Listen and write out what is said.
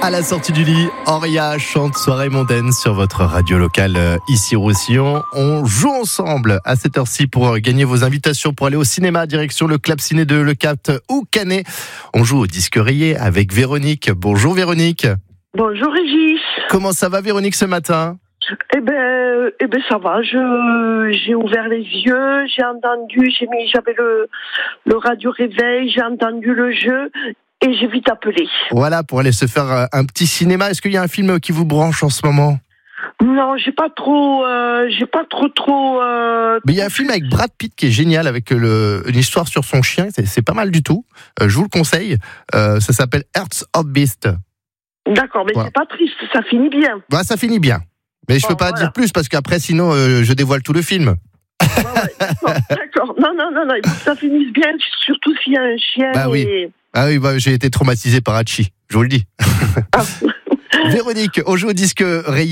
À la sortie du lit, Auria chante Soirée mondaine sur votre radio locale ici Roussillon. On joue ensemble à cette heure-ci pour gagner vos invitations pour aller au cinéma, direction le Club Ciné de Le Cap ou Canet. On joue au disque rayé avec Véronique. Bonjour Véronique. Bonjour Régis. Comment ça va Véronique ce matin ? Eh ben ça va. J'ai ouvert les yeux, j'ai entendu, j'avais le radio réveil, j'ai entendu le jeu et j'ai vite appelé. Voilà, pour aller se faire un petit cinéma. Est-ce qu'il y a un film qui vous branche en ce moment ? Non, j'ai pas trop. Mais il y a un film avec Brad Pitt qui est génial, avec une histoire sur son chien. C'est pas mal du tout. Je vous le conseille. Ça s'appelle Hearts of Beast. D'accord, mais voilà. C'est pas triste, ça finit bien. Bah, ça finit bien. Mais je peux pas dire plus parce qu'après, sinon, je dévoile tout le film. D'accord. Non, il faut que ça finisse bien, surtout s'il y a un chien. Bah oui. Ah oui, j'ai été traumatisé par Hachi, je vous le dis. Véronique, on joue au disque rayé.